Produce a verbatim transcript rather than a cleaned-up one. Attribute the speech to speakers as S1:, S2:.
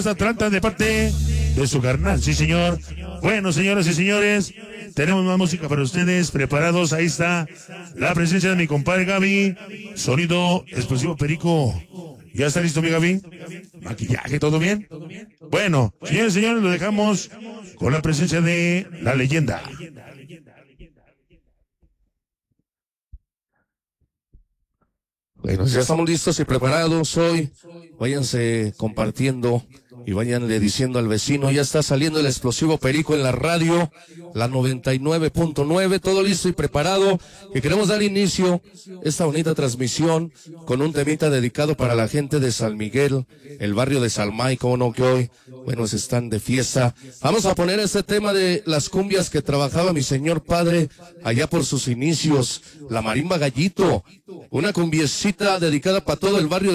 S1: Atlanta de parte de su carnal, sí señor. Bueno, señoras y señores, tenemos más música para ustedes, preparados. Ahí está la presencia de mi compadre Gaby, sonido explosivo Perico. ¿Ya está listo mi Gaby? Maquillaje, ¿todo bien? Bueno, señores y señores, lo dejamos con la presencia de la leyenda.
S2: Bueno, ya estamos listos y preparados hoy. Váyanse compartiendo y váyanle diciendo al vecino, ya está saliendo el explosivo Perico en la radio, la noventa y nueve punto nueve, todo listo y preparado, que queremos dar inicio a esta bonita transmisión con un temita dedicado para la gente de San Miguel, el barrio de Salmay, como no que hoy, bueno, se están de fiesta. Vamos a poner este tema de las cumbias que trabajaba mi señor padre allá por sus inicios, la marimba Gallito, una cumbiecita dedicada para todo el barrio